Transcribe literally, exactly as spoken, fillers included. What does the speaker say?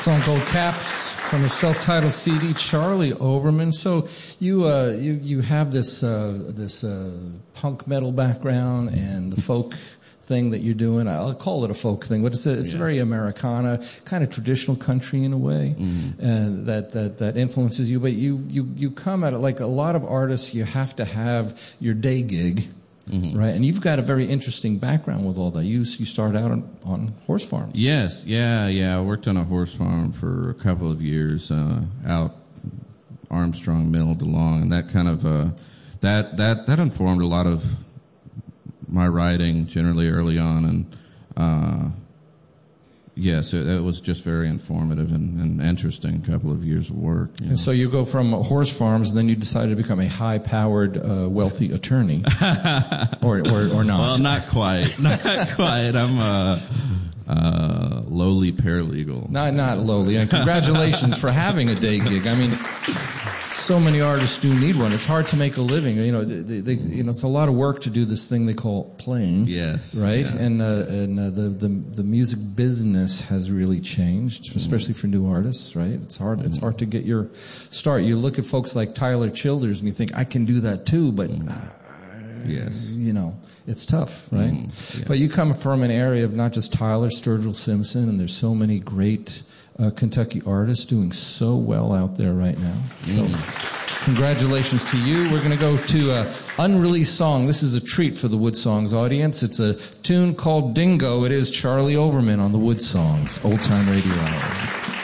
Song called Caps from his self-titled C D, Charlie Overman. So you uh, you you have this uh, this uh, punk metal background and the folk thing that you're doing. I'll call it a folk thing, but it's a, it's yeah. very Americana, kind of traditional country in a way, mm-hmm. uh, that that that influences you. But you you you come at it like a lot of artists. You have to have your day gig. Mm-hmm. Right, and you've got a very interesting background with all that. You you started out on, on horse farms. Yes, yeah, yeah. I worked on a horse farm for a couple of years uh, out Armstrong Mill, DeLong, and that kind of uh, that that that informed a lot of my writing generally early on, and uh, yes, it, it was just very informative and, and interesting couple of years of work. And know. So you go from horse farms, and then you decided to become a high-powered, uh, wealthy attorney, or, or or not? Well, not quite, not quite. I'm a, a lowly paralegal. Not not lowly. And congratulations for having a day gig. I mean, so many artists do need one. It's hard to make a living. You know, they, they, you know, it's a lot of work to do this thing they call playing. Yes. Right. Yeah. And uh, and uh, the, the the music business has really changed, especially mm. for new artists. Right. It's hard. Mm. It's hard to get your start. You look at folks like Tyler Childers and you think I can do that too, but mm. uh, yes, you know, it's tough. Right. Mm. Yeah. But you come from an area of not just Tyler, Sturgill Simpson, and there's so many great. Uh, Kentucky artists doing so well out there right now. Mm. So, congratulations to you. We're going to go to an unreleased song. This is a treat for the Wood Songs audience. It's a tune called Dingo. It is Charlie Overman on the Wood Songs Old Time Radio Hour.